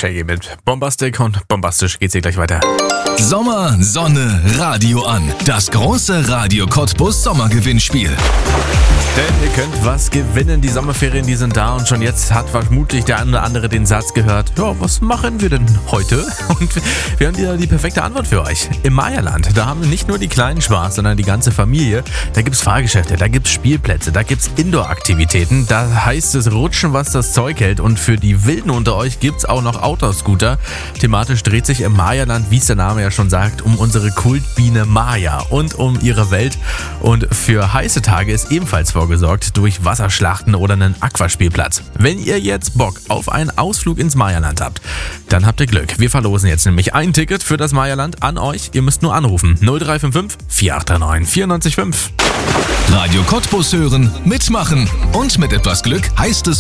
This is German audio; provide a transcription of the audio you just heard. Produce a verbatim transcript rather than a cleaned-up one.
Shaggy mit Bombastic und bombastisch geht's hier gleich weiter. Sommer, Sonne, Radio an. Das große Radio Cottbus Sommergewinnspiel. Denn ihr könnt was gewinnen. Die Sommerferien, die sind da und schon jetzt hat vermutlich der eine oder andere den Satz gehört, ja, was machen wir denn heute? Und wir haben wieder die perfekte Antwort für euch. Im Mayaland, da haben wir nicht nur die Kleinen Spaß, sondern die ganze Familie. Da gibt's Fahrgeschäfte, da gibt's Spielplätze, da gibt's Indoor-Aktivitäten. Da heißt es rutschen, was das Zeug hält. Und für die Wilden unter euch gibt's auch noch Outdoor-Scooter. Thematisch dreht sich im Mayaland, wie es der Name ja schon sagt, um unsere Kultbiene Maya und um ihre Welt. Und für heiße Tage ist ebenfalls vorgesorgt durch Wasserschlachten oder einen Aquaspielplatz. Wenn ihr jetzt Bock auf einen Ausflug ins Mayaland habt, dann habt ihr Glück. Wir verlosen jetzt nämlich ein Ticket für das Mayaland an euch. Ihr müsst nur anrufen. null drei fünf fünf, vier acht neun, vier neun fünf. Radio Cottbus hören, mitmachen und mit etwas Glück heißt es